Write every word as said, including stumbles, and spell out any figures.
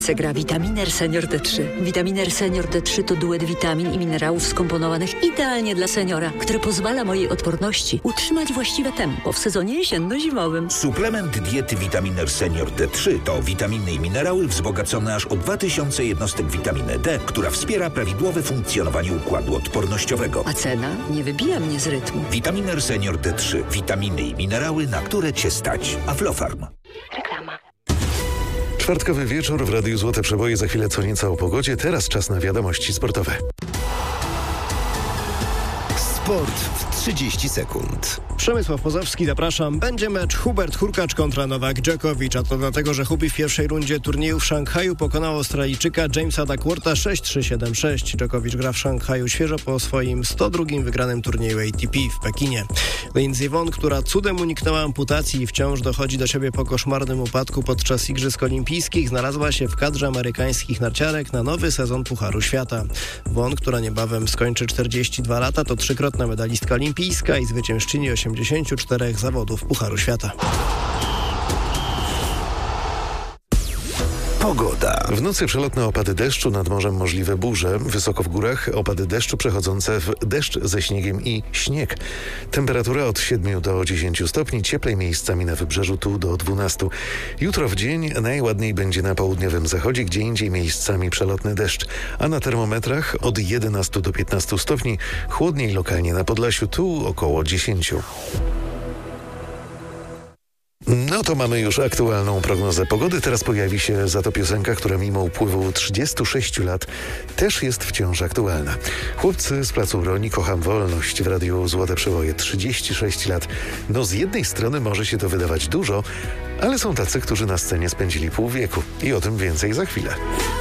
Gra Vitaminer Senior D trzy. Vitaminer Senior D trzy to duet witamin i minerałów skomponowanych idealnie dla seniora, który pozwala mojej odporności utrzymać właściwe tempo w sezonie jesienno-zimowym. Suplement diety Vitaminer Senior D trzy to witaminy i minerały wzbogacone aż o dwa tysiące jednostek witaminy D, która wspiera prawidłowe funkcjonowanie układu odpornościowego. A cena nie wybija mnie z rytmu. Vitaminer Senior D trzy. Witaminy i minerały, na które Cię stać. Aflofarm. Reklama. Czwartkowy wieczór w Radiu Złote Przeboje, za chwilę co nieco o pogodzie. Teraz czas na wiadomości sportowe. Sport w trzydzieści sekund. Przemysław Pozowski, zapraszam. Będzie mecz Hubert Hurkacz kontra Nowak Djokovic, a to dlatego, że Hubi w pierwszej rundzie turnieju w Szanghaju pokonał Australijczyka Jamesa Duckwortha sześć trzy siedem sześć. Djokovic gra w Szanghaju świeżo po swoim sto drugim wygranym turnieju A T P w Pekinie. Lindsey Vonn, która cudem uniknęła amputacji i wciąż dochodzi do siebie po koszmarnym upadku podczas Igrzysk Olimpijskich, znalazła się w kadrze amerykańskich narciarek na nowy sezon Pucharu Świata. Vonn, która niebawem skończy czterdzieści dwa lata, to trzykrotna medalistka olimpijska i zwyciężczyni osiemdziesięciu czterech zawodów Pucharu Świata. Pogoda. W nocy przelotne opady deszczu, nad morzem możliwe burze, wysoko w górach opady deszczu przechodzące w deszcz ze śniegiem i śnieg. Temperatura od siedmiu do dziesięciu stopni, cieplej miejscami na wybrzeżu tu do dwunastu. Jutro w dzień najładniej będzie na południowym zachodzie, gdzie indziej miejscami przelotny deszcz, a na termometrach od jedenastu do piętnastu stopni, chłodniej lokalnie na Podlasiu, tu około dziesięciu. No to mamy już aktualną prognozę pogody. Teraz pojawi się za to piosenka, która mimo upływu trzydziestu sześciu lat też jest wciąż aktualna. Chłopcy z placu Broni, Kocham Wolność w Radiu Złote Przeboje. trzydzieści sześć lat. No z jednej strony może się to wydawać dużo, ale są tacy, którzy na scenie spędzili pół wieku. I o tym więcej za chwilę.